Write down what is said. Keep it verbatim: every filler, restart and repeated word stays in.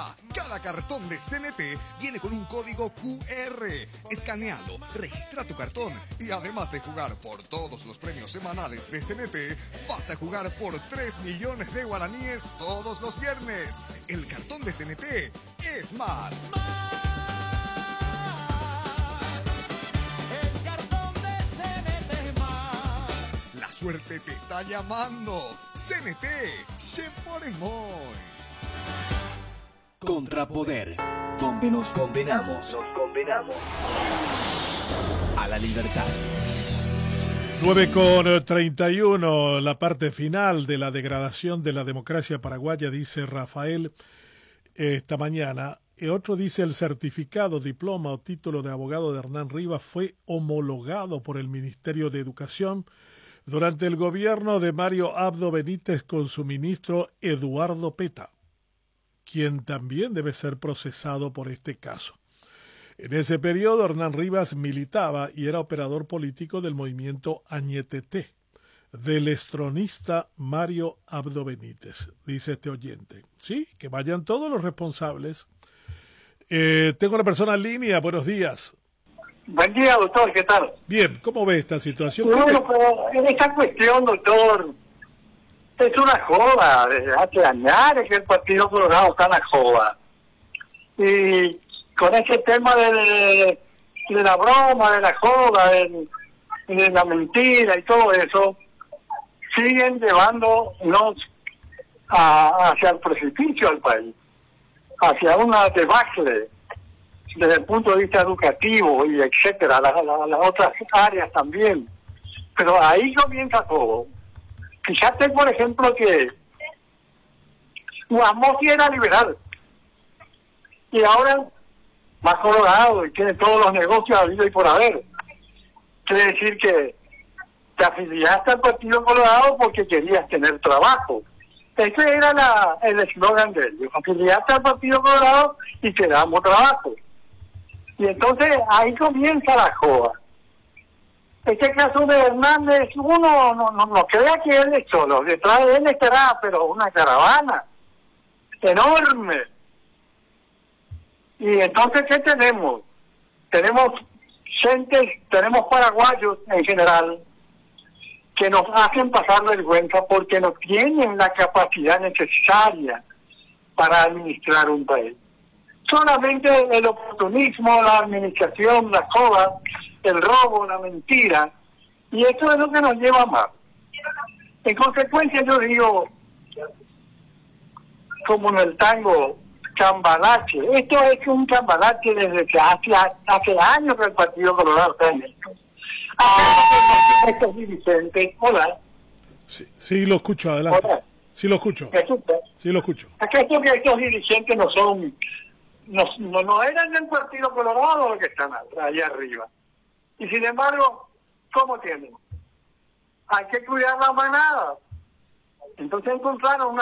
Ya, cada cartón de C N T viene con un código Q R. Escanealo, registra tu cartón y además de jugar por todos los premios semanales de C N T, vas a jugar por tres millones de guaraníes todos los viernes. El cartón de C N T es más. El cartón de C N T es más. La suerte te está llamando. C N T, se pone muy. Contrapoder, donde nos condenamos, nos condenamos a la libertad. nueve con treinta y uno, la parte final de la degradación de la democracia paraguaya, dice Rafael esta mañana. Y otro dice: el certificado, diploma o título de abogado de Hernán Rivas fue homologado por el Ministerio de Educación durante el gobierno de Mario Abdo Benítez con su ministro Eduardo Peta, quien también debe ser procesado por este caso. En ese periodo, Hernán Rivas militaba y era operador político del movimiento Añetete, del estronista Mario Abdo Benítez, dice este oyente. Sí, que vayan todos los responsables. Eh, tengo una persona en línea, buenos días. Buen día, doctor, ¿qué tal? Bien, ¿cómo ve esta situación? Bueno, pero en esta cuestión, doctor, es una joda. Desde hace años que el Partido Colorado está en la joda. Y con ese tema de, de, de la broma, de la joda, de, de la mentira y todo eso, siguen llevándonos a, hacia el precipicio al país, hacia una debacle desde el punto de vista educativo y etcétera, las, las, las otras áreas también. Pero ahí comienza todo. Fíjate, por ejemplo, que Guamosi era liberal y ahora más colorado y tiene todos los negocios habidos y por haber. Quiere decir que te afiliaste al Partido Colorado porque querías tener trabajo. Ese era la, el eslogan de ellos: afiliaste al Partido Colorado y te damos trabajo. Y entonces ahí comienza la joda. Este caso de Hernández, uno no, no, no crea que él es solo, detrás de él estará, pero una caravana enorme. Y entonces, ¿qué tenemos? Tenemos gentes, tenemos paraguayos en general, que nos hacen pasar vergüenza porque no tienen la capacidad necesaria para administrar un país. Solamente el oportunismo, la administración, la joda, el robo, la mentira, y eso es lo que nos lleva mal. En consecuencia, yo digo, como en el tango, cambalache. Esto es un cambalache desde que hace, hace años que el Partido Colorado está en esto. Ah, estos dirigentes, hola. Sí, sí, lo escucho, adelante. Hola. Sí, lo escucho. Sí, lo escucho. ¿Acaso que estos dirigentes no son, no, no, no eran del Partido Colorado los que están allá arriba? Y sin embargo, ¿cómo tienen? Hay que cuidar la manada. Entonces encontraron una